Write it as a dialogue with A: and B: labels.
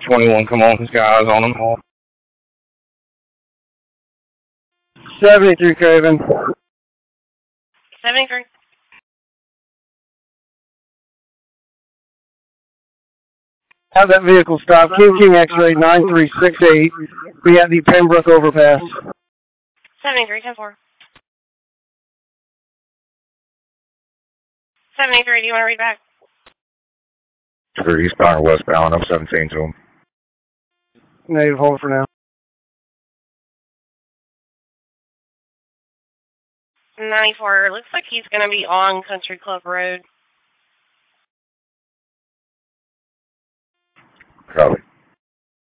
A: 21, come on, he's got eyes on him.
B: 73, Craven.
C: 73.
B: Have that vehicle stop. King X-ray 9368. We at the Pembroke overpass.
C: 73, 10-4. 73, do you want to read back?
A: Sure, eastbound or westbound, I'm 17 to him.
B: Negative, hold for now.
C: 94, looks like he's going to be on Country Club Road.
A: Probably.